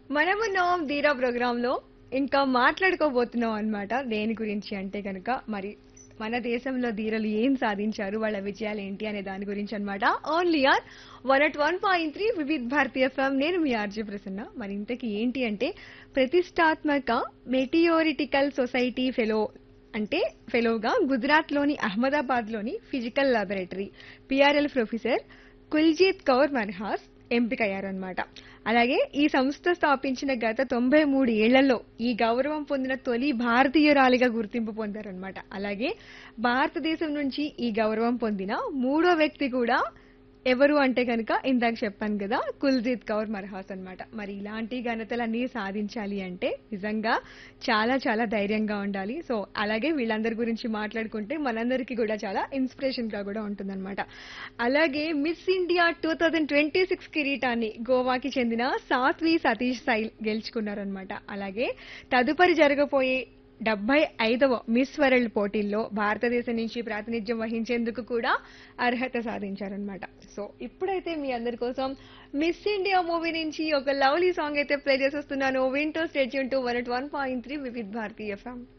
మనమున్నాం ధీరా ప్రోగ్రామ్ లో ఇంకా మాట్లాడుకోబోతున్నాం అన్నమాట. దేని గురించి అంటే కనుక మరి మన దేశంలో ధీరలు ఏం సాధించారు, వాళ్ళ విజయాలు ఏంటి అనే దాని గురించి అన్నమాట. Only are 101.3 Vividh Bharatiya FM. నేను మీ ఆర్జే ప్రసన్న. మరి ఇంతకీ ఏంటి అంటే ప్రతిష్టాత్మక మెటియోరిటికల్ సొసైటీ ఫెలోగా గుజరాత్ లోని అహ్మదాబాద్ లోని physical laboratory PRL professor Kuljeet Kaur Manhas ఎంపికయ్యారన్నమాట. అలాగే ఈ సంస్థ స్థాపించిన గత 93 ఏళ్లలో ఈ గౌరవం పొందిన తొలి భారతీయురాలిగా గుర్తింపు పొందారన్నమాట. అలాగే భారతదేశం నుంచి ఈ గౌరవం పొందిన మూడో వ్యక్తి కూడా ఎవరు అంటే కనుక ఇందాక చెప్పాను కదా, కుల్జీత్ కౌర్ మర్హాస్ అన్నమాట. మరి ఇలాంటి ఘనతలన్నీ సాధించాలి అంటే నిజంగా చాలా చాలా ధైర్యంగా ఉండాలి. సో అలాగే వీళ్ళందరి గురించి మాట్లాడుకుంటే మనందరికీ కూడా చాలా ఇన్స్పిరేషన్ గా కూడా ఉంటుందన్నమాట. అలాగే మిస్ ఇండియా 2026 కిరీటాన్ని గోవాకి చెందిన సాత్వి సతీష్ సైల్ గెలుచుకున్నారనమాట. అలాగే తదుపరి జరగబోయే 75వ మిస్ వరల్డ్ పోటీల్లో భారతదేశం నుంచి ప్రాతినిధ్యం వహించేందుకు కూడా అర్హత సాధించారనమాట. సో ఇప్పుడైతే మీ అందరి కోసం మిస్ ఇండియా మూవీ నుంచి ఒక లవ్లీ సాంగ్ అయితే ప్లే చేసేస్తున్నాను. వింటూ state Yoon to 101.3 Vividh Bharati FM.